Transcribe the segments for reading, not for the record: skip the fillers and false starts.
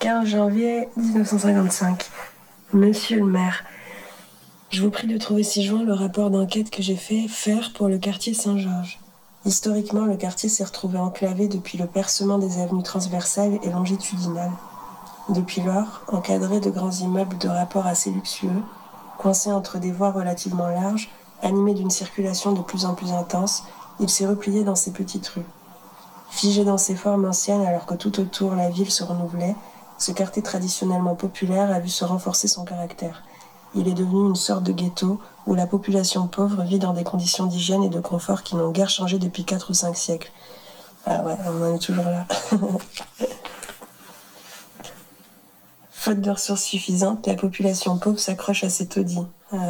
15 janvier 1955. Monsieur le maire, je vous prie de trouver ci-joint le rapport d'enquête que j'ai fait faire pour le quartier Saint-Georges. Historiquement, le quartier s'est retrouvé enclavé depuis le percement des avenues transversales et longitudinales. Depuis lors, encadré de grands immeubles de rapport assez luxueux, coincé entre des voies relativement larges, animé d'une circulation de plus en plus intense, il s'est replié dans ses petites rues. Figé dans ses formes anciennes alors que tout autour la ville se renouvelait, ce quartier traditionnellement populaire a vu se renforcer son caractère. Il est devenu une sorte de ghetto où la population pauvre vit dans des conditions d'hygiène et de confort qui n'ont guère changé depuis 4 ou 5 siècles. Ah ouais, on en est toujours là. Faute de ressources suffisantes, la population pauvre s'accroche à ses taudis.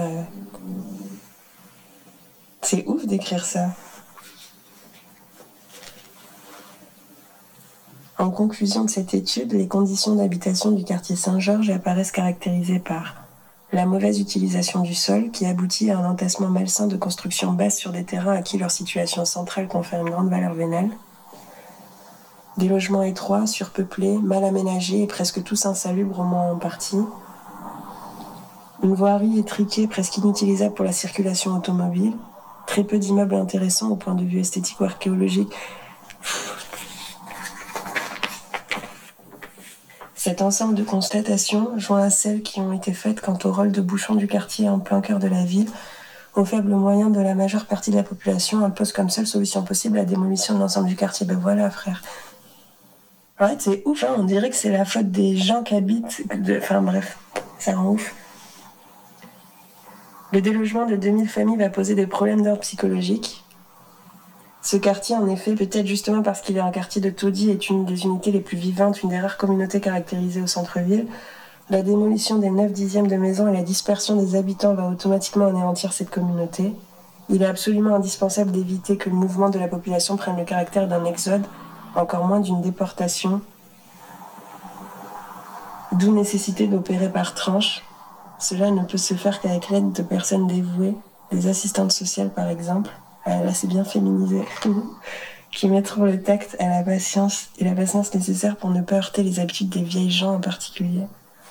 C'est ouf d'écrire ça. En conclusion de cette étude, les conditions d'habitation du quartier Saint-Georges apparaissent caractérisées par la mauvaise utilisation du sol qui aboutit à un entassement malsain de constructions basses sur des terrains à qui leur situation centrale confère une grande valeur vénale, des logements étroits, surpeuplés, mal aménagés et presque tous insalubres au moins en partie, une voirie étriquée presque inutilisable pour la circulation automobile, très peu d'immeubles intéressants au point de vue esthétique ou archéologique. Cet ensemble de constatations, joint à celles qui ont été faites quant au rôle de bouchon du quartier en plein cœur de la ville, aux faibles moyens de la majeure partie de la population, impose comme seule solution possible la démolition de l'ensemble du quartier. Ben voilà, frère. En fait, c'est ouf, hein, on dirait que c'est la faute des gens qui habitent... Enfin bref, ça rend ouf. Le délogement de 2000 familles va poser des problèmes d'ordre psychologique. Ce quartier, en effet, peut-être justement parce qu'il est un quartier de taudis, est une des unités les plus vivantes, une des rares communautés caractérisées au centre-ville. La démolition des 9/10 de maisons et la dispersion des habitants va automatiquement anéantir cette communauté. Il est absolument indispensable d'éviter que le mouvement de la population prenne le caractère d'un exode, encore moins d'une déportation. D'où nécessité d'opérer par tranches. Cela ne peut se faire qu'avec l'aide de personnes dévouées, des assistantes sociales par exemple. Là, c'est bien féminisé. Qui mettront le tact à la patience et la patience nécessaire pour ne pas heurter les habitudes des vieilles gens en particulier.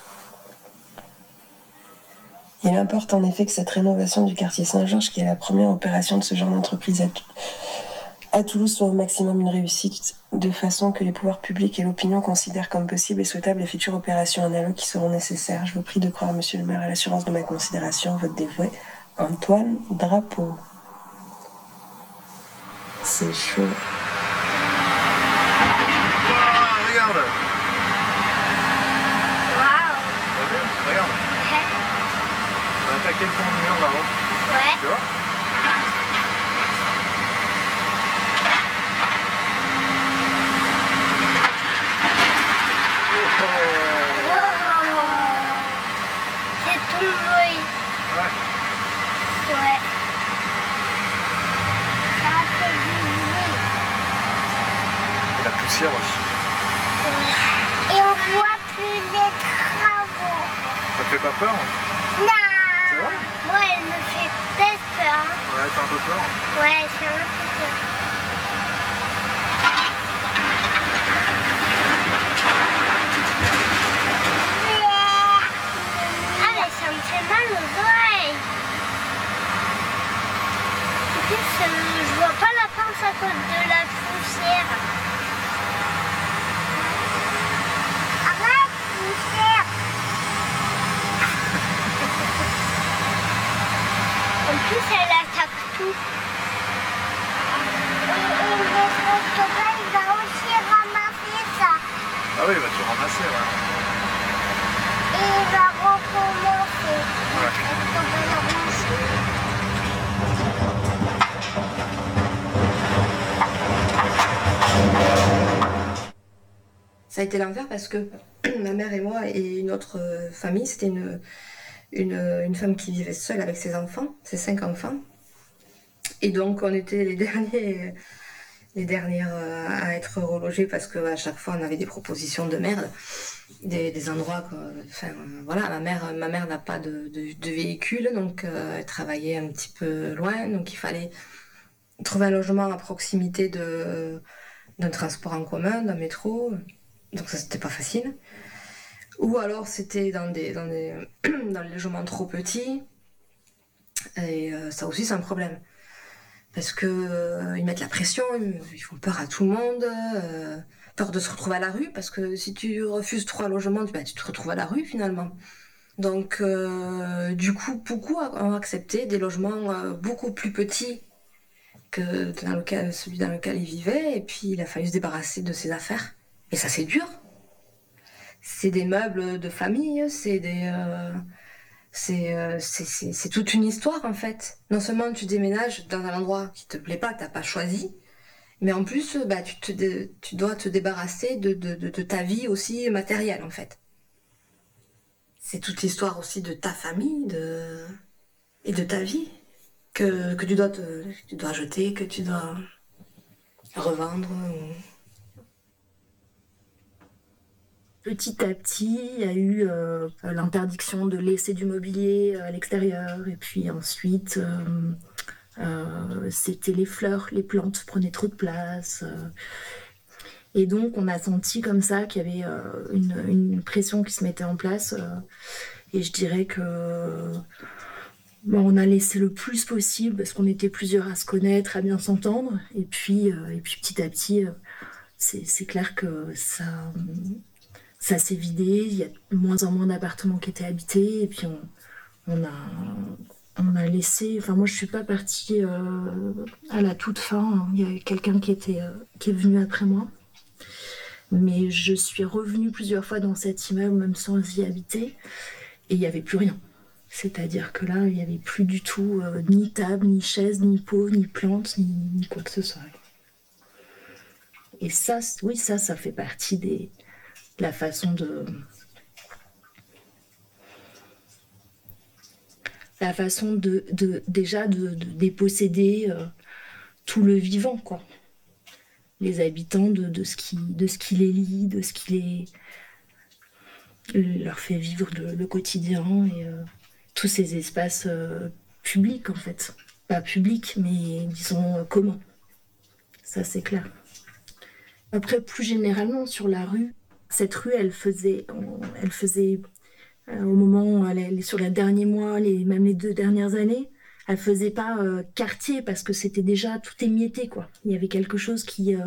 Il importe en effet que cette rénovation du quartier Saint-Georges, qui est la première opération de ce genre d'entreprise à Toulouse, soit au maximum une réussite, de façon que les pouvoirs publics et l'opinion considèrent comme possible et souhaitable les futures opérations analogues qui seront nécessaires. Je vous prie de croire, monsieur le maire, à l'assurance de ma considération, votre dévoué, Antoine Drapeau. C'est chaud. Regarde. Waouh. Regarde. On va attaquer le fond du mur là-haut. Ouais. Tu vois? C'est tout bruit. Ouais. Ouais. Ça fait du bruit. Et la poussière aussi. Ouais. Et on voit plus les travaux. Ça te fait pas peur? Non. C'est vrai? Moi, elle me fait peut-être peur. Ouais, t'as un peu peur? Ouais, c'est un peu peur. Ah, mais ça me fait mal aux oreilles. En plus, je vois pas la pince à cause de la poussière. Arrête, poussière. En plus, elle attaque tout. Et le restaurant, il va aussi ramasser ça. Ah oui, il va te ramasser là. Et il va recommencer. Ouais. Est-ce qu'on va le ramasser? Ça a été l'enfer parce que ma mère et moi et une autre famille, c'était une femme qui vivait seule avec ses enfants, ses 5 enfants. Et donc on était les dernières à être relogées parce qu'à chaque fois on avait des propositions de merde, des endroits voilà, ma mère n'a pas de véhicule, donc elle travaillait un petit peu loin, donc il fallait trouver un logement à proximité d'un transport en commun, d'un métro, donc ça c'était pas facile. Ou alors c'était dans dans les logements trop petits. Et ça aussi c'est un problème. Parce que ils mettent la pression, ils font peur à tout le monde, peur de se retrouver à la rue, parce que si tu refuses 3 logements, tu te retrouves à la rue finalement. Donc du coup, beaucoup ont accepté des logements beaucoup plus petits que celui dans lequel ils vivaient, et puis il a fallu se débarrasser de ses affaires. Et ça c'est dur. C'est des meubles de famille, c'est toute une histoire en fait. Non seulement tu déménages dans un endroit qui te plaît pas, que t'as pas choisi, mais en plus tu dois te débarrasser de ta vie aussi matérielle en fait. C'est toute l'histoire aussi de ta famille et de ta vie que tu dois jeter, que tu dois revendre. Petit à petit, il y a eu l'interdiction de laisser du mobilier à l'extérieur. Et puis ensuite, c'était les fleurs, les plantes prenaient trop de place. Et donc, on a senti comme ça qu'il y avait une pression qui se mettait en place. Et je dirais que on a laissé le plus possible parce qu'on était plusieurs à se connaître, à bien s'entendre. Et puis petit à petit, c'est clair que ça s'est vidé, il y a de moins en moins d'appartements qui étaient habités, et puis on a laissé... Enfin, moi, je suis pas partie à la toute fin, il y a quelqu'un qui est venu après moi, mais je suis revenue plusieurs fois dans cet immeuble, même sans y habiter, et il n'y avait plus rien. C'est-à-dire que là, il n'y avait plus du tout ni table, ni chaise, ni pot, ni plante, ni quoi que ce soit. Et ça, oui, ça fait partie de la façon de déjà de déposséder tout le vivant, quoi. Les habitants de ce qui les lie, de ce qui leur fait vivre le quotidien et tous ces espaces publics en fait. Pas publics, mais disons communs. Ça c'est clair. Après, plus généralement sur la rue, cette rue, elle faisait au moment, sur les derniers mois, même les 2 dernières années, elle faisait pas quartier parce que c'était déjà tout émietté, quoi. Il y avait quelque chose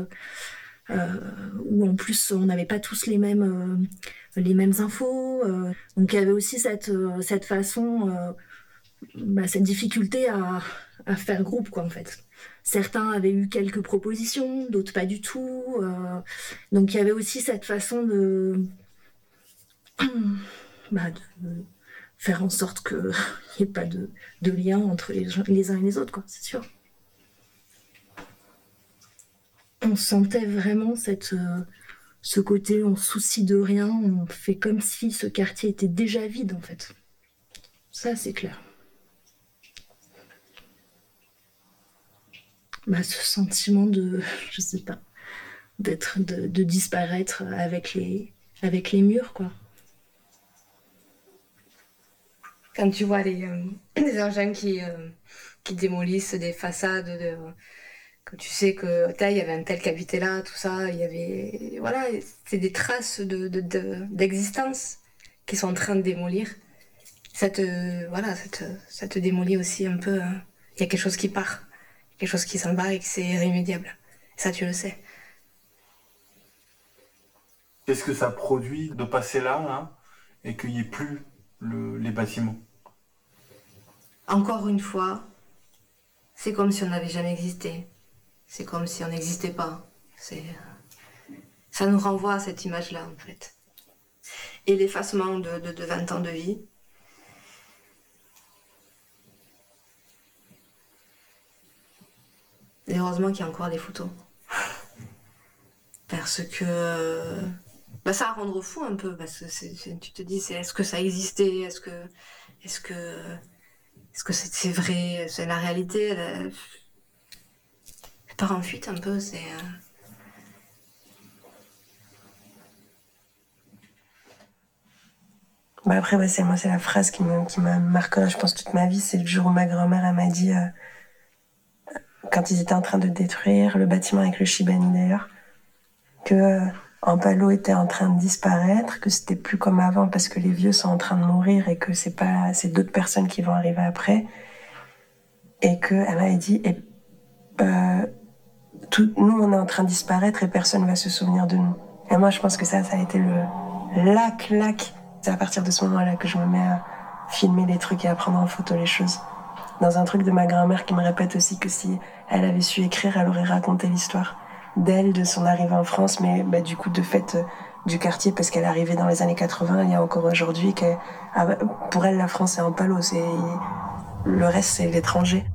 où en plus on n'avait pas tous les mêmes infos. Donc il y avait aussi cette façon, cette difficulté à faire groupe, quoi, en fait. Certains avaient eu quelques propositions, d'autres pas du tout. Donc il y avait aussi cette façon de faire en sorte qu'il n'y ait pas de lien entre les uns et les autres, quoi, c'est sûr. On sentait vraiment ce côté, on se soucie de rien, on fait comme si ce quartier était déjà vide, en fait. Ça, c'est clair. Ce sentiment je sais pas, de disparaître avec les murs, quoi. Quand tu vois des engins qui démolissent des façades, que tu sais que il y avait un tel qui habitait là, tout ça, il y avait... Voilà, c'est des traces d'existence qui sont en train de démolir. Ça te démolit aussi un peu. Hein. Il y a quelque chose qui part, quelque chose qui s'en va et que c'est irrémédiable. Ça, tu le sais. Qu'est-ce que ça produit de passer là, et qu'il n'y ait plus les bâtiments? Encore une fois, c'est comme si on n'avait jamais existé. C'est comme si on n'existait pas. Ça nous renvoie à cette image-là, en fait. Et l'effacement de 20 ans de vie. Et heureusement qu'il y a encore des photos. Parce que... ça va rendre fou un peu, parce que tu te dis, est-ce que ça existait? Est-ce que c'est vrai? C'est la réalité, elle part en fuite un peu, c'est... Après, ouais, c'est la phrase qui m'a marqué, je pense, toute ma vie. C'est le jour où ma grand-mère, elle m'a dit, quand ils étaient en train de détruire le bâtiment avec le Shibani d'ailleurs, que Ampalo était en train de disparaître, que c'était plus comme avant parce que les vieux sont en train de mourir et que c'est d'autres personnes qui vont arriver après. Et qu'elle m'avait dit, nous on est en train de disparaître et personne va se souvenir de nous. Et moi je pense que ça a été la claque. C'est à partir de ce moment-là que je me mets à filmer les trucs et à prendre en photo les choses. Dans un truc de ma grand-mère qui me répète aussi que si elle avait su écrire, elle aurait raconté l'histoire d'elle, de son arrivée en France, mais du coup de fait du quartier, parce qu'elle est arrivée dans les années 80, il y a encore aujourd'hui, pour elle la France c'est Ampalo, le reste c'est l'étranger.